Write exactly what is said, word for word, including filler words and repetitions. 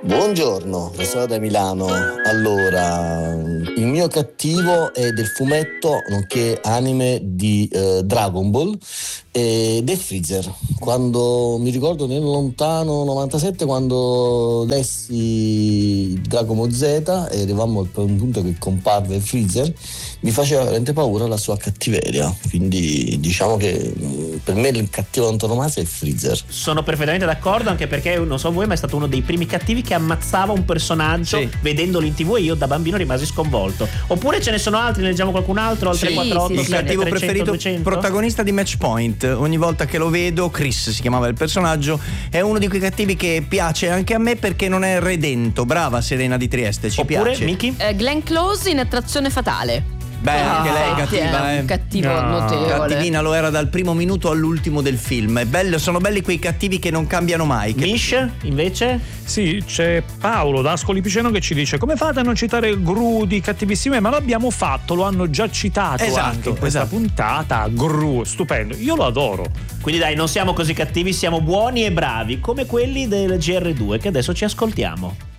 Buongiorno, sono da Milano. Allora, il mio cattivo è del fumetto, nonché anime di eh, Dragon Ball ed è Freezer. Quando mi ricordo nel lontano novantasette, quando lessi Dragon Ball Z e arrivammo al punto che comparve Freezer, mi faceva veramente paura la sua cattiveria. Quindi diciamo che mh, per me il cattivo antonomasia è Freezer. Sono perfettamente d'accordo, anche perché non so voi, ma è stato uno dei primi cattivi che ammazzava un personaggio, sì, vedendolo in tv, e io da bambino rimasi sconvolto. Oppure ce ne sono altri, ne leggiamo qualcun altro al sì, tre quattro otto sì, sì. Il cattivo preferito, duecento? Protagonista di Match Point. Ogni volta che lo vedo, Chris si chiamava il personaggio, è uno di quei cattivi che piace anche a me perché non è redento. Brava Serena di Trieste, ci Oppure, piace. Miki? Eh, Glenn Close in Attrazione Fatale. Beh, anche Ah, lei è cattiva, è eh. un cattivo No. notevole. Cattivina lo era dal primo minuto all'ultimo del film. È bello, sono belli quei cattivi che non cambiano mai. Che... Mish, invece? Sì, c'è Paolo da Ascoli Piceno che ci dice: come fate a non citare Gru di Cattivissime? Ma l'abbiamo fatto, lo hanno già citato, esatto, anche in questa esatto. puntata. Gru, stupendo, io lo adoro. Quindi dai, non siamo così cattivi, siamo buoni e bravi, come quelli del G R due che adesso ci ascoltiamo.